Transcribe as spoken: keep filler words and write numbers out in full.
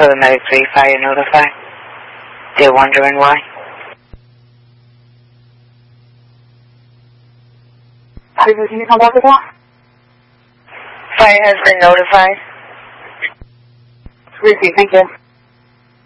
for the Medic three fire notified. They're wondering why. Can you come back with that? Fire has been notified. Repeat, thank you.